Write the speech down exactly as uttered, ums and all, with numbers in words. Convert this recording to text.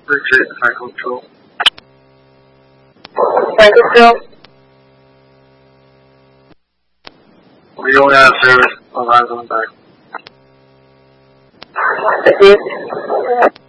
Retreat cycle control. Cycle control. We only have service on eyes on back. Thank you.